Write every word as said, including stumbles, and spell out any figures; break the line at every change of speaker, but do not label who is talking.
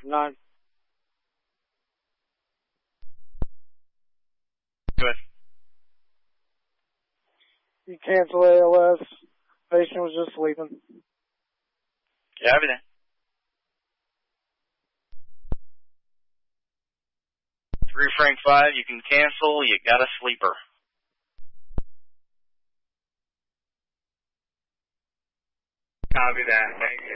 nine.
Good.
You cancel A L S. Patient was just sleeping.
Yeah, everything. Three Frank five, you can cancel, you got a sleeper.
Copy that, thanks.